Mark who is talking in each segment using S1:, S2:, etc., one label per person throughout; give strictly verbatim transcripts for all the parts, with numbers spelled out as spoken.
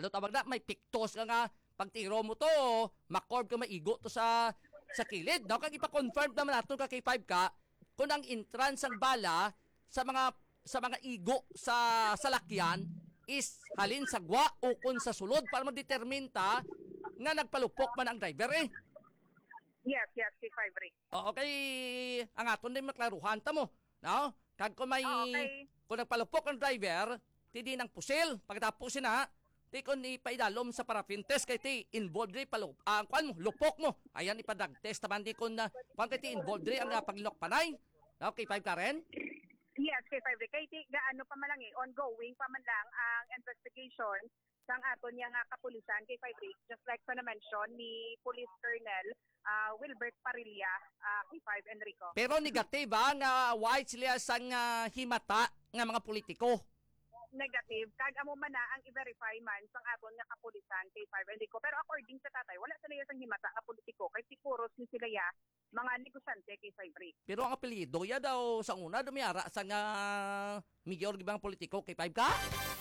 S1: ano tawag na, may pictos ka nga, pagtiro mo to, makorb ka maigo to sa sa kilid. No? Kag ipa-confirm naman natin ka kay five ka, kung ang entrance ang bala sa mga sa mga igo sa salakyan is halin sa gwa o kung sa sulod para ma-determine ta nga nagpalupok man ang driver eh.
S2: Yes, yes, kay five Ray.
S1: O okay, ang aton din maklaruhan ta mo. No? Kag kung may
S2: Okay.
S1: kung nagpalupok ang driver, tidi ng pusil. Pagkatapos na, ti kung ipaidalom sa paraffin test kay ti involved rin palup, ang uh, mo, lupok mo. Ayan ipadag test taman di kung uh, kung kay ti involved rin ang uh, paglok panay. Okay, five ka rin?
S2: Yes, kay five Ray. Kay ti, gaano pa man lang eh, ongoing pa man lang ang investigation sang aton niya nga kapulisan kay five Ray. Just like sa na-mention ni Police Colonel uh, Wilbert Parilla uh, kay five Enrico.
S1: Pero negative ba nga white sila sang uh, himata nga mga politiko?
S2: Negative. Kag amo man na ang i-verify man sang aton nga kapulisan kay five Enrico. Pero according sa tatay, wala sila sang himata nga politiko kay siguros ni sila ya mga negosyante kay five Ray.
S1: Pero ang apelyido ya daw sa una dumiyara sa nga mayor gibang politiko kay five ka?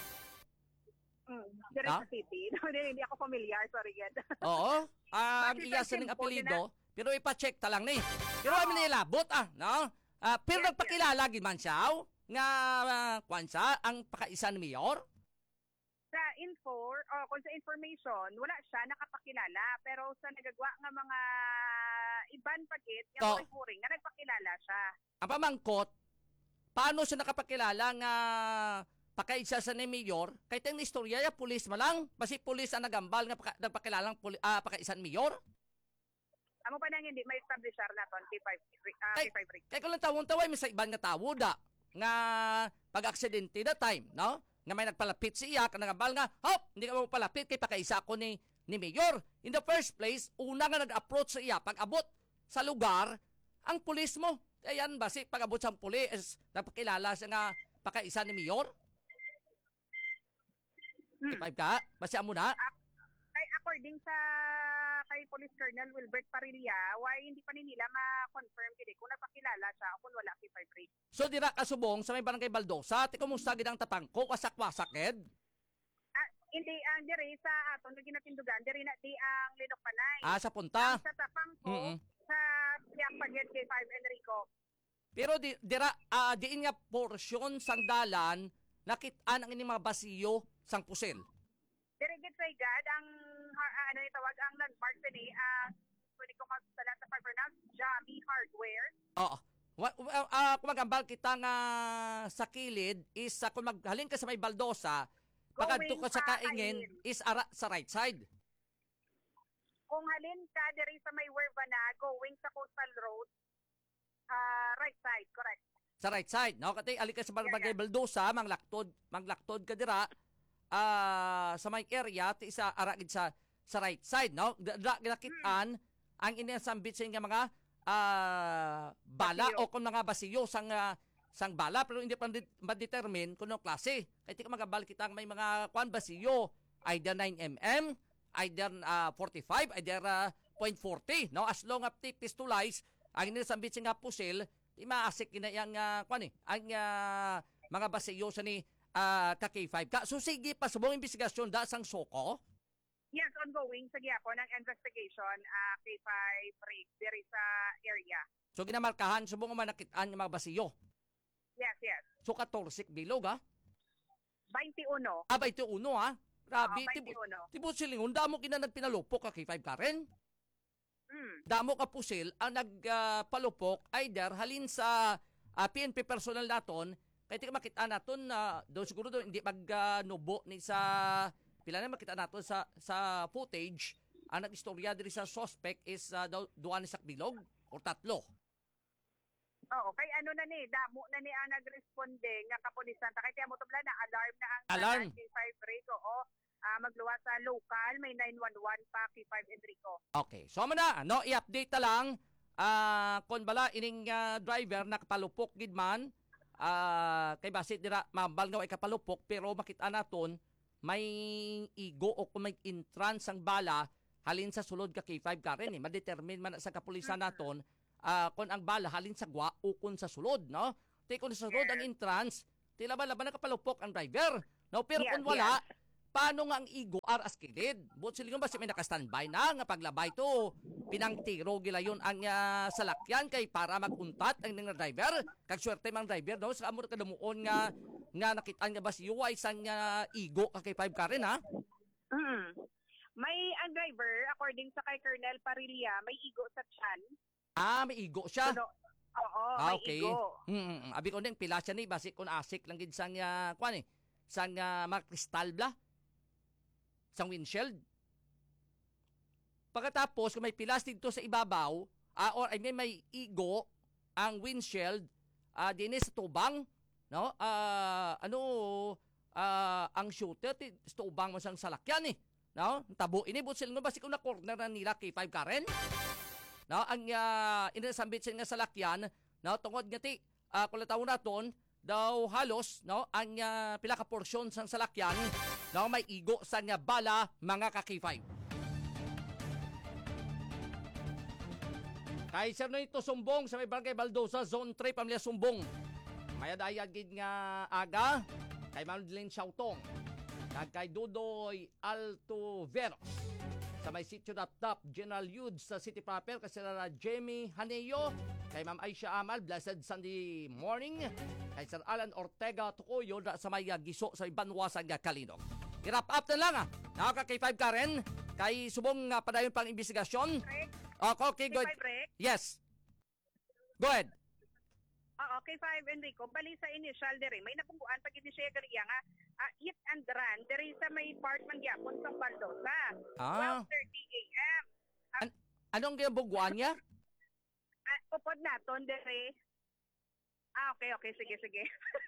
S2: Mm, dire
S1: Ha?
S2: sa city. hindi, hindi ako familiar, sorry ged.
S1: Oo. Ah, ang
S2: Bakit
S1: iya
S2: ang
S1: sa ning
S2: simple
S1: apelyido, pero ipa-check ta lang ni. Pero ay nilabot ah, no? Ah, pero
S2: Yes,
S1: nagpakilala gid man siya oh, nga uh, kwansa ang pakaisan ni mayor.
S2: Sa info, o kung sa information, wala siya nakapakilala. Pero sa nagagawa nga mga iban pagit,
S1: Oh.
S2: yung huring nga nagpakilala siya.
S1: Ang pamangkot, paano siya nakapakilala nga pakaisa sa ni mayor? Kahit ang istorya ya pulis malang, basi pulis ang nagambal nga paka, nagpakilalang puli, ah, pakaisan mayor.
S2: Amo pa nang hindi may establisher naton kay five uh,
S1: Ay,
S2: kay five Ray.
S1: Kaya ko lang tawon taway, may sa iban nga tawo da, nga pag-aksidente da time, no? Nga may nagpalapit siya, ka nagambal nga, hop, hindi ka mo palapit kay pakaisa ko ni, ni mayor. In the first place, una nga nag-approach sa iya, pag-abot sa lugar, ang pulis mo. Ayan, basi pag-abot sa pulis, nagpakilala siya nga pakaisa ni mayor.
S2: Hmm.
S1: Five ka, basi amo na.
S2: Ay, according sa kay Police Colonel Wilbert Parilla, why hindi pa ni nila ma-confirm kini kung napakilala siya o kung wala kay five Ray.
S1: So dira kasubong sa may barangay Baldosa, ti kumusta gid ang tapangko, wasak-wasak ed?
S2: Ah, hindi ang diri sa aton nga ginatindugan, diri na di ang Linok Panay.
S1: Ah, sa punta.
S2: Sa tapang ko
S1: Mm-mm.
S2: sa Siak Pagid kay five Enrico.
S1: Pero di, dira, ah, diin nga porsyon sang dalan, nakit-an ang ining mga basiyo sang pusil.
S2: Diri gid say God ang ha- ah, ano yung tawag ang landmark ni ah pwede ko magsalat sa pag-pronounce Javi Hardware.
S1: Oo. Wa- wa- ah, kung magambal kita nga sa kilid is uh, kung maghalin ka sa may Baldosa, pagadto ka sa
S2: sa
S1: kaingin
S2: Kaingin.
S1: is ara sa right side.
S2: Kung halin ka diri sa may Wervana going sa Coastal Road, ah right side, correct.
S1: Sa right side, no? Kati ali ka sa barangay
S2: Yeah,
S1: Baldosa, manglaktod, manglaktod ka dira ah, sa may area ti isa ara gid sa sa right side, no? Dira ginakitaan ang inasambit sa nga mga ah, bala
S2: Basiyo.
S1: o kung mga basiyo sang ah, sang bala pero hindi pa di- ma-determine kung anong klase. Kaya ti ka magabal kita ang may mga kwan basiyo, either nine millimeter, either ah, forty-five, either ah, point four zero, no? As long as ti pistolize ang inasambit sa nga pusil, di maasik ina yang uh, kwan eh, ang ah, mga basiyo sa ni ah, ka K five ka. So sige pa subong investigasyon da sang soko.
S2: Yes, ongoing sa gyapon ng investigation ah kay five Ray diri sa area.
S1: So ginamarkahan subong man nakitaan yung mga basiyo.
S2: Yes, yes.
S1: So fourteen bilog ha.
S2: twenty-one.
S1: Aba ito uno ha. Grabe,
S2: Oo,
S1: tibo,
S2: twenty-one.
S1: tibo silingon, damo kina nagpinalupok ka K five ka rin.
S2: Mm.
S1: Damo ka pusil ang nagpalupok either halin sa ah, P N P personal naton, kaya ti ka makita naton na do siguro do hindi magnubo ni sa pila na makita naton sa sa footage ang nagistorya diri sa suspect is uh, daw duwa ni sakbilog o tatlo.
S2: Oo, kay ano na ni, damo na ni ang nagresponde nga kapulisan. Takay tiya mo tubla na alarm na ang
S1: Alarm.
S2: kay five Ray ko. O, ah, magluwa sa local, may nine one one pa kay five Enrico.
S1: Okay, so mo na, no, i-update ta lang ah kon bala ining ah, driver nakapalupok gid man ah kay basit dira mambal nga ay kapalupok pero makita naton may igo o kung may entrance ang bala halin sa sulod ka K five ka rin eh. Madetermine man sa kapulisan naton ah kung ang bala halin sa gwa o kung sa sulod, no? Te kung sa sulod ang entrance, tila ba laban nakapalupok ang driver. No, pero
S2: Yes,
S1: kung wala, paano nga ang igo ar as kilid? But sila ba si may naka-standby na nga paglabay to, pinangtiro gila yun ang uh, salakyan kay para maguntat ang nga driver. Kag swerte mang driver, no? Sa amor kadamuon nga nga nakitaan nga ba si Yuwa isang uh, igo ka kay five ka rin, ha?
S2: Mm. May ang driver, according sa kay Colonel Parilla, may igo sa tiyan.
S1: Ah, may igo siya.
S2: Pero, oo,
S1: Ah,
S2: may
S1: okay.
S2: igo.
S1: Mm, abi ko din pila siya ni basi kun asik lang gid sang uh, kwan eh. Sang uh, mga kristal bla. Sang windshield. Pagkatapos kung may pilas dito sa ibabaw, uh, or I mean may igo ang windshield uh, din sa tubang, no? Ah, ano ah, ang shooter ti sa tubang mo sang salakyan eh. No? Tabo ini butsil nga basi kun na corner na nila kay five Karen. No, ang uh, inasambit nga salakyan, no, tungod nga ti uh, kung tawo naton daw halos no ang uh, pila ka porsyon sang salakyan no may igo sa nga bala mga ka K five. Kay sir no ito Sumbong sa may barangay Baldosa, Zone three, Pamilya Sumbong. Maya dayag gid nga aga kay Madeleine Shautong. Kag kay Dudoy Altuveros sa may sitio Dap-Dap, General Yudes sa City Proper, kasi na Jamie Haneo, kay Ma'am Aisha Amal, Blessed Sunday Morning, kay Sir Alan Ortega Tukuyo sa may giso sa Banwasan nga Kalinog. I-wrap up na lang ah. Nakaka kay five Karen, kay subong uh, padayon pang investigasyon.
S2: Correct.
S1: Okay, okay,
S2: K
S1: go ahead.
S2: five Rec.
S1: Yes. Go ahead.
S2: Oo, K five Enrico, bali sa initial dere, may napungguan pag ini siya gariya nga, uh, hit and run, dere sa may part man gyapon sa Baldosa.
S1: Ah.
S2: twelve thirty a m.
S1: An- anong ginabugwan niya?
S2: Uh, upod naton dere. Ah, okay, okay, sige, sige.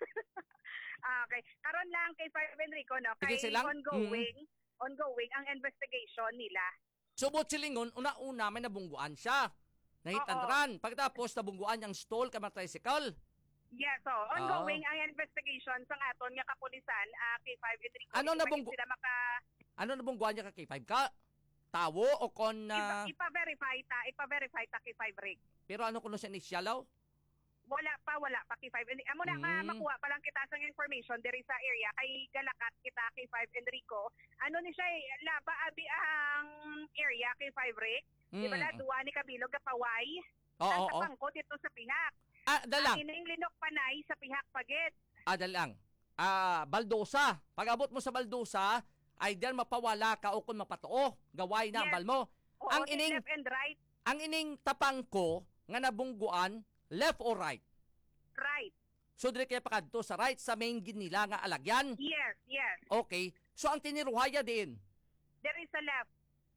S2: ah, okay. Karon lang kay five Enrico, no, kay
S1: Sige, silang?
S2: ongoing, ongoing ang investigation nila.
S1: Subot silingon, una-una may nabungguan siya. Nahit and
S2: Oo.
S1: run. Pagkatapos nabungguan niyang stall ka mga tricycle.
S2: Yes, so ongoing ang investigation sa aton nga kapulisan, uh, K five Enrico.
S1: Ano
S2: Hindi
S1: na
S2: pa
S1: bunggu-
S2: sila maka
S1: Ano nabungguan niya ka K five ka? Tawo o kon na...
S2: Ipa, ipa-verify ta, ipa-verify ta K five Rick.
S1: Pero ano kuno siya inisyalaw?
S2: Wala pa, wala pa K five. Amo na nga
S1: Mm.
S2: makuha pa lang kita sa information diri sa area kay Galakat kita K five Enrico. Ano ni siya, eh, laba abi ang area K five Rick. Di ba la
S1: Mm.
S2: duwa ni Kabilog Kapaway?
S1: Oo, oo,
S2: Ang
S1: oo.
S2: tapangko dito sa pihak.
S1: Ah, dalang.
S2: Ang ining linok panay sa pihak pagit.
S1: Ah, dalang. Ah, Baldosa. Pag abot mo sa Baldosa, ay diyan mapawala ka o kung mapatuo. Gaway na ang
S2: Yes.
S1: bal mo.
S2: Oo,
S1: Ang
S2: si
S1: ining-
S2: left and right.
S1: Ang ining tapang ko nga nabungguan, left or right?
S2: Right.
S1: So dire kaya pakadto sa right sa main gid nila nga alagyan.
S2: Yes, yes.
S1: Okay. So ang tiniruhaya din
S2: There is a left.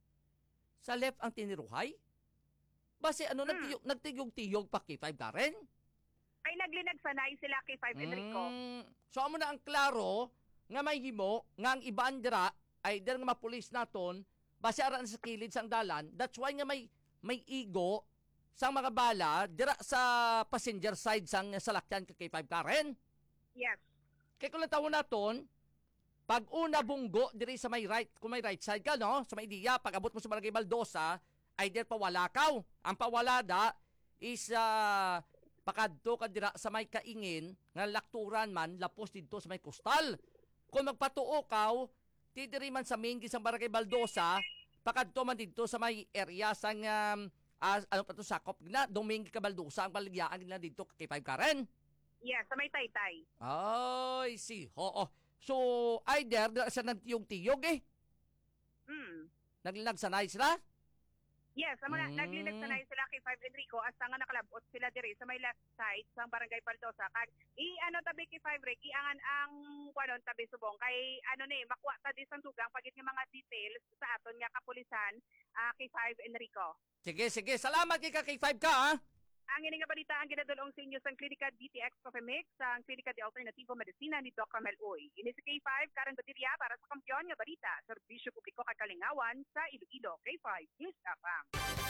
S1: sa left ang tiniruhay? Base ano
S2: Hmm.
S1: nagtiyog nagtiyog-tiyog pa K five Karen?
S2: Ay naglinag sanay sila K five Enrico.
S1: Mm, so amo na ang klaro nga may himo nga ang ibaan dira ay dira nga mapulis naton base aran sa kilid sang dalan. That's why nga may may igo sang mga bala dira sa passenger side sang salakyan ka K five Karen.
S2: Yes.
S1: Kaya kung tawon naton, pag una bunggo diri sa may right, kung may right side ka no, sa may diya, pag abot mo sa Barangay Baldosa, ay dir pawalakaw. Ang pawalada is uh, pakadto ka dira sa may kaingin nga lakturan man lapos dito sa may kustal. Kung magpatuo kaw, ti diri man sa main sa Barangay Baldosa, pakadto man dito sa may area sang um, uh, ano pa to sakop na Domingo ka Baldosa ang baligyaan nila dito kay five Karen.
S2: Yes, sa may taytay.
S1: Ay, si. Oo. So, either dira sa nagtiyog-tiyog eh.
S2: Mm.
S1: Naglinagsanay sila.
S2: Yes, amo na
S1: Mm.
S2: naglilig sanay sila kay five Enrico asa nga nakalabot sila diri sa may left side sa Barangay Baldosa kag i ano tabi kay five Rick iangan ang kwanon tabi subong kay ano ni makuha ta di sang dugang pagit nga mga details sa aton nga kapulisan ah, kay five Enrico.
S1: Sige, sige. Salamat kay ka kay five ka, ha?
S2: Ang ini nga balita ang ginadulong sa inyo sa Klinika D T X Cofemix sa Klinika de Alternativo Medicina ni Doc Carmel Uy. Ini si K five Karen Bateria para sa kampiyon nga balita, serbisyo publiko kay Kalingawan sa Iloilo. K five News Tapang.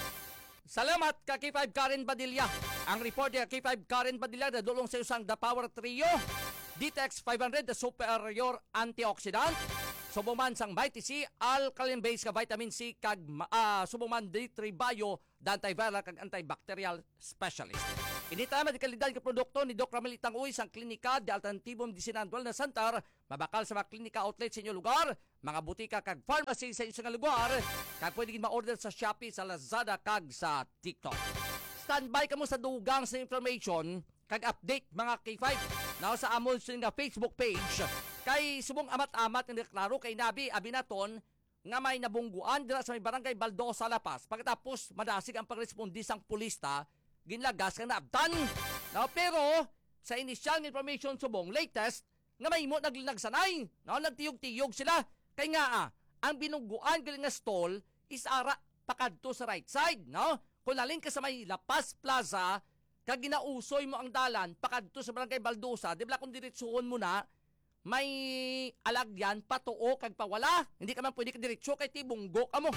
S1: Salamat ka kay five Karen Badilla. Ang report niya kay five Karen Badilla na dulong sa usang The Power Trio. D T X five hundred, the superior antioxidant. Subuman sang vitamin C, alkaline base ka vitamin C kag uh, subuman D three Bio, the antiviral kag antibacterial specialist. Initama di kalidad ng produkto ni Doc Ramil Itangoy sa klinika de Alternativo Medicina Dual na Center, mabakal sa mga klinika outlet sa inyong lugar, mga butika kag pharmacy sa inyong lugar, kag pwede ma-order sa Shopee, sa Lazada kag sa TikTok. Standby kamo sa dugang sa information kag update mga K five na sa amon sa nga Facebook page kay subong amat-amat nga deklaro kay Nabi Abinaton nga may nabungguan dira sa may barangay Baldosa, La Paz. Pagkatapos madasig ang pagrespondi sang pulista, ginlagas kang naabtan. No, pero sa initial information subong latest nga may mo naglinagsanay, no, nagtiyog-tiyog sila kay nga ah, ang binungguan gali nga stall is ara pakadto sa right side, no? Kung laling ka sa may La Paz Plaza, kag ginausoy mo ang dalan pakadto sa barangay Baldosa, di ba kung diretsuhon mo na may alagyan patuo kag pawala, hindi ka man pwede ka diretso kay tibunggo ka mo.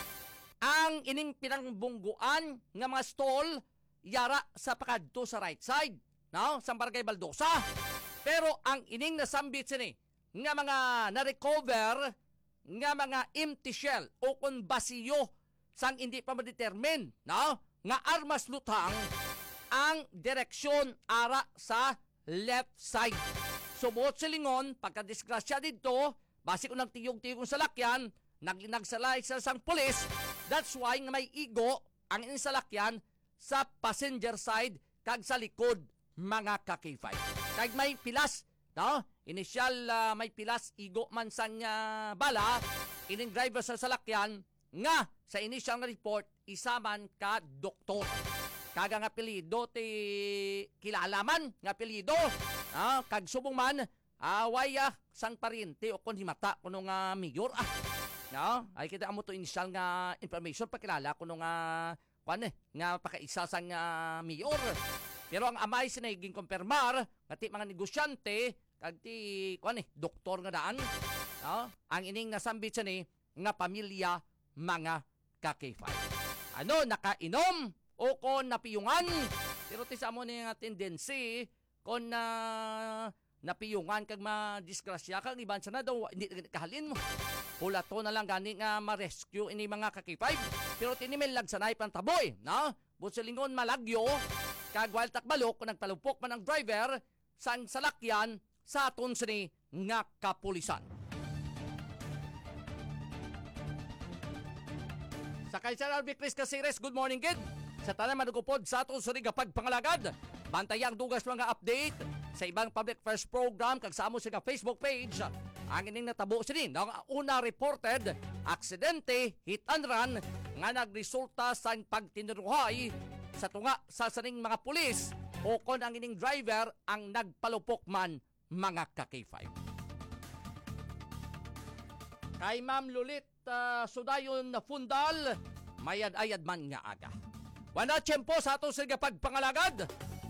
S1: Ang ining pinangbungguan nga mga stall yara sa pakadto sa right side, no, sa barangay Baldosa. Pero ang ining nasambit sini nga mga na-recover nga mga empty shell o kung basiyo sang hindi pa ma-determine, no, nga armas lutang ang direksyon ara sa left side. Subot silingon, pagka-disgrasya dito, basi ko nang tiyog-tiyog sa lakyan, nagsalay sa sang pulis, that's why nga may igo ang inyong salakyan sa passenger side kag sa likod mga ka-K five. Kag may pilas, no? Initial uh, may pilas igo man sang uh, bala, ining driver sa salakyan nga sa initial nga report isaman ka doktor. Kaga nga apelyido ti kilalaman nga apelyido, ah, kag subong man away ah, sang pariente o kun himata kuno nga mayor ah. No, ay kita amo to initial nga information pakilala kuno nga kuan eh, nga pakaisa sang uh, mayor. Pero ang amay sinaging kumpirmar nga ti mga negosyante kag ti kuan eh, doktor nga daan. No, ang ining nasambit sa ni nga pamilya mga ka-K five. Ano, nakainom o kon napiyungan. Pero ti sa amo ni nga tendency kon na uh, napiyungan kag madisgrasya kag iban sa na daw hindi kahalin mo. Pula to na lang gani nga ma-rescue ini mga ka-K five. Pero tinimel lag sanay pantaboy, no? Busilingon malagyo kag wild takbalok kung nagpalupok man ang driver sang salakyan sa aton sini nga kapulisan. Sa Kaisar Albi Chris Casires, good morning, kid. Sa tanan manugupod sa aton sini nga pagpangalagad. Bantayang dugas mga update sa ibang public affairs program kag sa amo sa Facebook page. Ang ining natabo sini ng una reported aksidente hit and run nga nagresulta sa pagtiniruhay sa tunga sa saning mga pulis o kon ang ining driver ang nagpalupok man mga ka-K five. Kay Ma'am Lulit uh, Sudayon na Fundal, mayad-ayad man nga aga. Wana tiyempo sa ato sa pagpangalagad.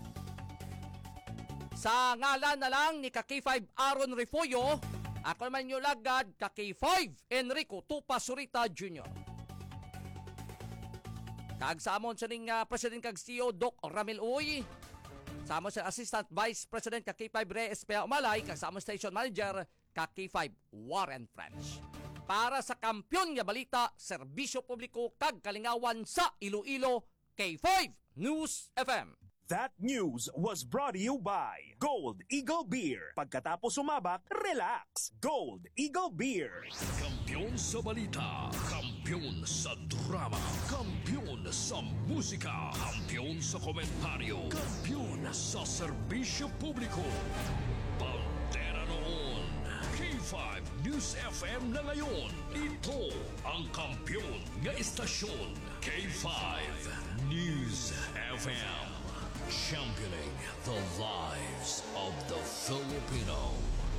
S1: Sa ngalan na lang ni ka-K five Aaron Refollo, ako naman yung lagad ka-K five Enrico Tupa Surita Junior Kag sa amon sa ning uh, President kag C E O Doc Ramil Uy, sa amon sa Assistant Vice President ka-K five Reyes Pea Umalay, kag sa amon Station Manager ka-K five Warren French. Para sa kampyon nga balita, serbisyo publiko kag kalingawan sa Iloilo, K five News F M.
S3: That news was brought to you by Gold Eagle Beer. Pagkatapos sumabak, relax. Gold Eagle Beer.
S4: Kampiyon sa balita, kampiyon sa drama, kampiyon sa musika, kampiyon sa komentaryo, kampiyon sa serbisyo publiko. Pantera noon, K five News F M na ngayon. Ito ang kampiyon nga istasyon, K five News F M. Championing the lives of the Filipino.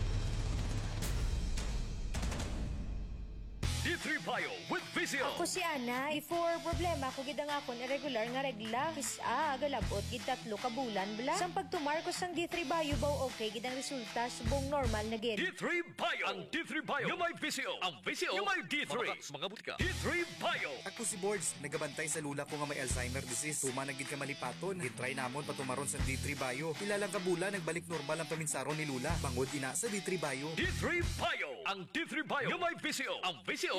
S4: D three Bio with Vizio.
S5: Ako si Ana. Before problema ko gid ang akon irregular nga regla. Kisa galabot gid tatlo ka bulan bla. Sang pagtumar ko sang D three Bio baw okay gid ang resulta subong normal na gid.
S4: D three Bio. Ang D three Bio yung may Vizio. Ang Vizio yung may D three. Mga, mga butika. D three Bio.
S6: Ako si Boards, nagabantay sa lula ko nga may Alzheimer disease. Tuma na gid ka malipaton. Gitry namon patumaron sa D three Bio. Ilalang ka bula nagbalik normal ang paminsaron ni lula. Bangod ina sa D three Bio.
S4: D three Bio. Ang D three Bio yung may Vizio. Ang Vizio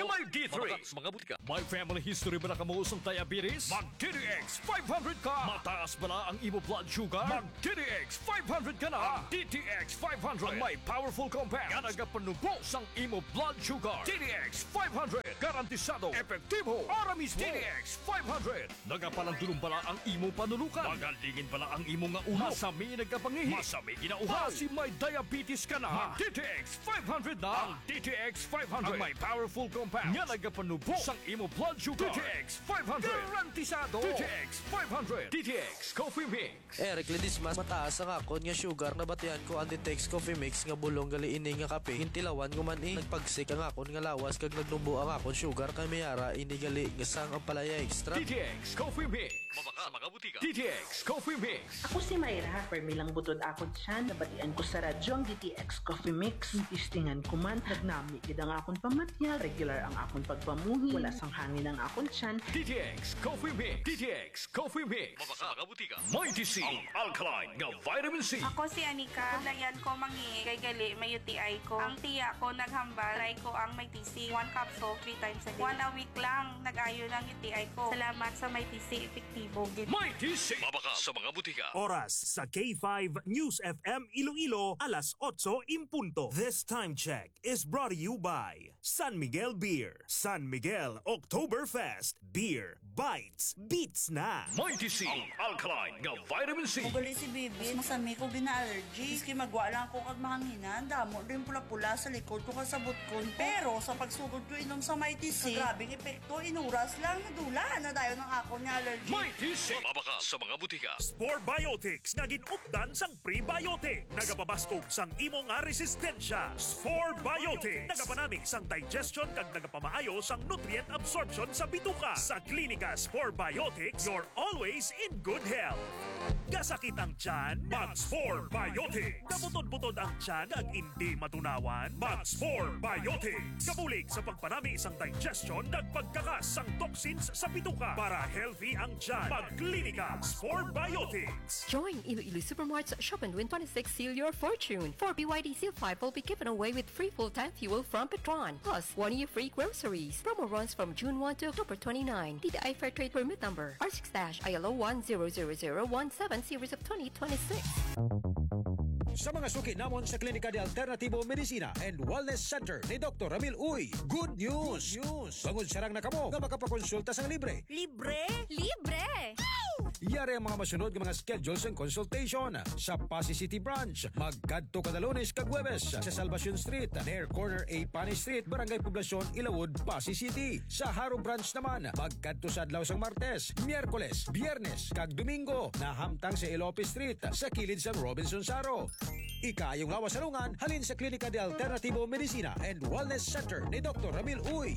S4: Yung may D three. Mga butika. May family history ba na kamuos ng diabetes? Mag-D D X five hundred ka. Mataas ba na ang imo blood sugar? Mag-D D X five hundred ka na. Ang D T X five hundred. Ang may powerful compounds. Nga nagapanubos ang imo blood sugar. D D X five hundred. Garantisado. Epektibo. Para mismo. D D X five hundred. Nagapalandulong bala ang imo panulukan. Magalingin bala ang imo nga ulo. Masami nagkapangihi. Masami ginauhaw. Kasi may diabetes ka na. D T X five hundred na. Ang D T X five hundred. Ang may powerful compounds. Nga nagapanubos ang imo blood sugar. D T X five hundred. Garantisado. D T X five hundred. D T X Coffee Mix.
S7: Eric Ledismas, mataas ang akon nga sugar na batian ko ang Ditex Coffee Mix nga bulong gali ini nga kape. Hintilawan ko man eh. Nagpagsik ang akon nga lawas kag nagnubo ang akon sugar kay mayara ini gali nga sang ang palaya extra.
S4: D T X Coffee Mix. Mabaka sa mga butika. D T X Coffee Mix.
S8: Ako si Mayra, permilang butod akon siya, nabatian ko sa radyo ang D T X Coffee Mix. Tistingan ko man, nagnami gid ang akon pamatyal, regular ang akon pagpamuhi, wala sang hangin ang akon tiyan.
S4: D T X Coffee Mix. D T X Coffee Mix. Mabaka sa mga butika. Mighty C. Ang alkaline nga vitamin C.
S9: Ako si Anika. Lagyan ko mangi kay gali may U T I ko. Ang tiya ko naghambal. Try ko ang may T C. One capsule, three times a day. One a week lang nag-ayo ng U T I ko. Salamat sa may T C. Epektibo.
S4: Mighty C. Mabaka sa mga butika.
S3: Oras sa K five News F M Iloilo, alas otso impunto. This time check is brought to you by San Miguel Beer. San Miguel Oktoberfest. Beer bites beats na.
S4: Mighty C. Ang alkaline nga vitamin C.
S10: Ugali si Bibi, masami ko gina-allergy. Iski magwa lang ko kag mahanginan, damo rin pula-pula sa likod ko kasabot ko. Pero sa pagsugod ko inom sa Mighty C, grabing epekto, inuras lang, nadula na dayo ng ako niya allergy.
S4: Mighty C. Mabaka sa mga butika.
S3: Spore Biotics nga ginupdan sang prebiotic. Nagapabastog sang imo nga resistensya. Spore Biotics. Nagapanamig sang digestion kag nagapamaayo sang nutrient absorption sa bituka. Sa Klinika Spore Biotics, you're always in good health. Gasakit ang tiyan, mag-Spore Biotics. Kabutod-butod ang tiyan ag hindi matunawan, mag-Spore Biotics. Kabulig sa pagpanami isang digestion ag pagkakas sang toxins sa bituka para healthy ang tiyan. Mag-Klinika Spore Biotics.
S11: Join Iloilo Supermart's Shop and Win twenty-six Seal Your Fortune. For B Y D Seal five will be given away with free full-time fuel from Petron, plus one year free groceries. Promo runs from June first to October twenty-ninth. D T I Fair Trade Permit Number R six I L O one zero zero zero one seven Series of twenty twenty-six.
S12: Sa mga suki namon sa Klinika de Alternativo Medicina and Wellness Center ni Doctor Ramil Uy, good news! Good news! Bangod sarang nakamo nga makapakonsulta sang libre.
S10: Libre?
S11: Libre!
S12: Yari ang mga masunod ng mga schedules and consultation sa Pasay City Branch. Magkadto kada Lunes kag Huwebes sa Salvacion Street, near corner A Pani Street, Barangay Poblacion, Ilawod, Pasay City. Sa Haro Branch naman, magkadto sa adlaw sang Martes, Miyerkules, Biyernes kag Domingo, nahamtang sa Ilope Street sa kilid sang Robinson Saro. Ikayong lawas salungan, halin sa Klinika de Alternativo Medicina and Wellness Center ni Doctor Ramil Uy.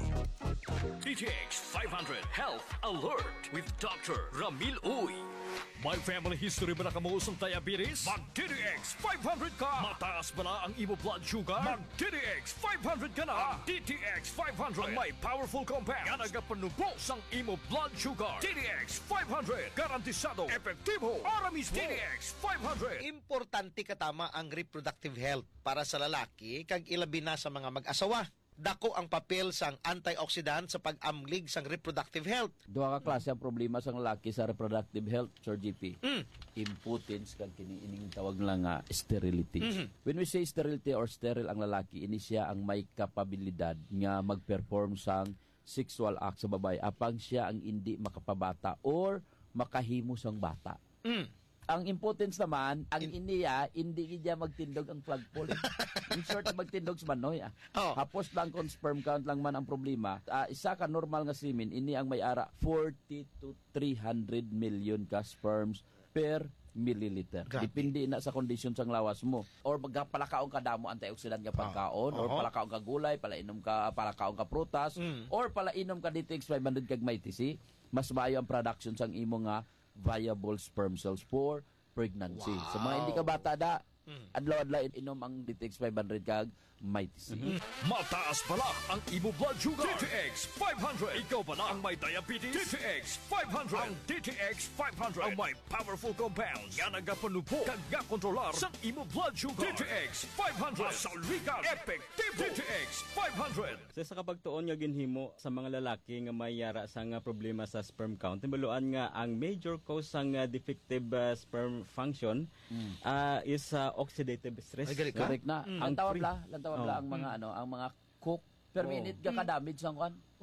S4: D T X five hundred Health Alert with Doctor Ramil Uy. May family history ba na kamuos ng diabetes? Mag-D D X five hundred ka! Mataas ba na ang imo blood sugar? Mag-D D X five hundred ka na! Ang D T X five hundred ang may powerful compounds nga nagapanubos ang imo blood sugar. D D X five hundred. Garantisado. Epektibo. Para mismo. D D X five hundred.
S13: Importante katama ang reproductive health para sa lalaki kag ilabi na sa mga mag-asawa. Dako ang papel sang antioxidant sa pag-amlig sang reproductive health.
S14: Duha ka klase ang problema sang lalaki sa reproductive health, Sir G P.
S13: Mm.
S14: Impotence kag kini ining tawag lang nga sterility.
S13: Mm-hmm.
S14: When we say sterility or sterile ang lalaki, ini siya ang may kapabilidad nga mag-perform sang sexual act sa babae apang siya ang hindi makapabata or makahimo sang bata.
S13: Mm.
S14: Ang impotence naman, ang iniya, hindi niya magtindog ang plug pull. In short, magtindog sa manoy. Ah.
S13: Oh.
S14: Hapos lang kung sperm count lang man ang problema. Uh, isa ka normal nga semen, ini ang may ara forty to three hundred million ka sperms per milliliter.
S13: God.
S14: Depende na sa condition sang lawas mo. Or magpalakaon ka damo antioxidant nga pagkaon,
S13: uh-huh.
S14: or palakaon ka gulay, palainom ka palakaon ka prutas,
S13: mm.
S14: or palainom ka D T X five hundred kag may T C, mas maayo ang production sang imo nga viable sperm cells for pregnancy.
S13: Wow.
S14: Sa mga hindi ka bata da, mm. adlaw-adlaw inom ang D T X five hundred kag may T C.
S4: Mm-hmm. Mataas pala ang imo blood sugar. D T X five hundred. Ikaw pala ang may diabetes. D T X five hundred. Ang D T X five hundred ang may powerful compounds nga nagapanupo kag nga kontrolar sa imo blood sugar. D T X five hundred. Masaulika epektibo. D T X five hundred.
S15: So, sa kapagtuon nga ginhimo sa mga lalaki nga may yara sa nga problema sa sperm count, timbuluan nga ang major cause sang uh, defective uh, sperm function mm. uh, is uh, oxidative stress.
S14: Ay, correct na.
S15: Mm.
S14: Ang tawag
S15: free-
S14: la, ang tawag la
S15: Oh.
S14: ang mga
S15: Mm.
S14: ano, ang mga cook per
S15: Oh.
S14: minute ka ka-damage ang kan.